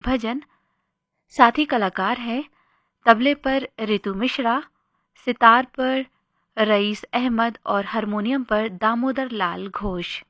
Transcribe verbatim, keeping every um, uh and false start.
भजन। साथी कलाकार हैं तबले पर रितु मिश्रा, सितार पर रईस अहमद और हारमोनियम पर दामोदर लाल घोष।